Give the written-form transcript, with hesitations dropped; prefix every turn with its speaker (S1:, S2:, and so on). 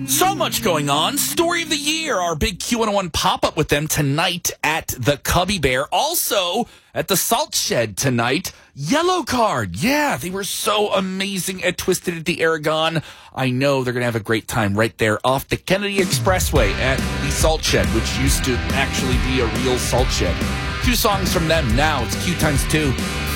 S1: So much going on. Story of the year, our big Q101 pop-up with them tonight at the Cubby Bear. Also, at the Salt Shed tonight, Yellow Card. Yeah, they were so amazing at Twisted at the Aragon. I know they're going to have a great time right there off the Kennedy Expressway at the Salt Shed, which used to actually be a real salt shed. 2 songs from them now. It's Q times 2.